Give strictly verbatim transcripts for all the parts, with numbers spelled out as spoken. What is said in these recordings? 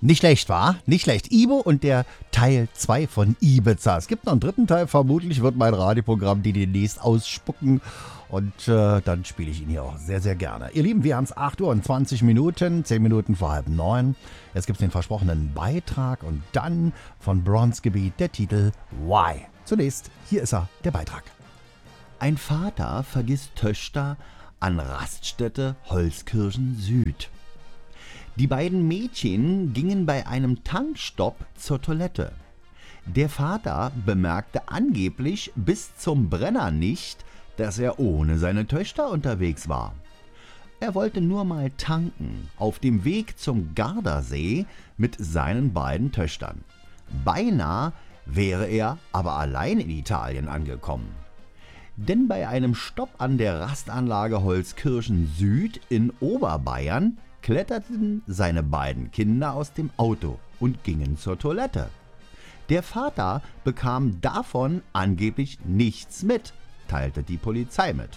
Nicht schlecht, war? Nicht schlecht. Ibo und der Teil zwei von Ibiza. Es gibt noch einen dritten Teil. Vermutlich wird mein Radioprogramm die demnächst ausspucken. Und äh, dann spiele ich ihn hier auch sehr, sehr gerne. Ihr Lieben, wir haben es acht Uhr und zwanzig Minuten. zehn Minuten vor halb neun. Jetzt gibt es den versprochenen Beitrag. Und dann von Bronzegebiet der Titel Why. Zunächst, hier ist er, der Beitrag. Ein Vater vergisst Töchter an Raststätte Holzkirchen Süd. Die beiden Mädchen gingen bei einem Tankstopp zur Toilette. Der Vater bemerkte angeblich bis zum Brenner nicht, dass er ohne seine Töchter unterwegs war. Er wollte nur mal tanken, auf dem Weg zum Gardasee mit seinen beiden Töchtern. Beinahe wäre er aber allein in Italien angekommen. Denn bei einem Stopp an der Rastanlage Holzkirchen Süd in Oberbayern kletterten seine beiden Kinder aus dem Auto und gingen zur Toilette. Der Vater bekam davon angeblich nichts mit, teilte die Polizei mit.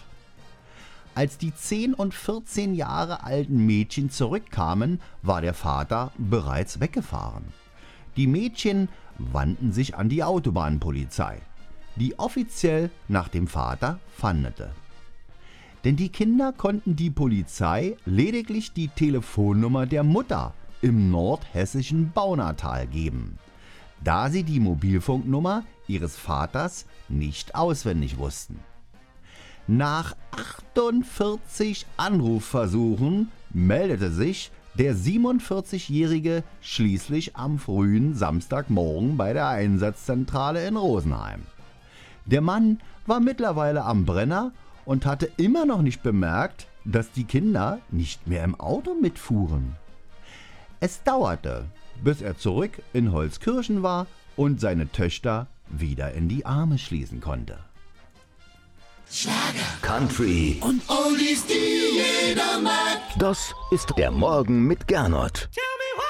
Als die zehn und vierzehn Jahre alten Mädchen zurückkamen, war der Vater bereits weggefahren. Die Mädchen wandten sich an die Autobahnpolizei, die offiziell nach dem Vater fahndete. Denn die Kinder konnten die Polizei lediglich die Telefonnummer der Mutter im nordhessischen Baunatal geben, da sie die Mobilfunknummer ihres Vaters nicht auswendig wussten. Nach achtundvierzig Anrufversuchen meldete sich der siebenundvierzigjährige schließlich am frühen Samstagmorgen bei der Einsatzzentrale in Rosenheim. Der Mann war mittlerweile am Brenner und hatte immer noch nicht bemerkt, dass die Kinder nicht mehr im Auto mitfuhren. Es dauerte, bis er zurück in Holzkirchen war und seine Töchter wieder in die Arme schließen konnte. Schlager, Country und Oldies, die jeder mag. Das ist der Morgen mit Gernot. Tja.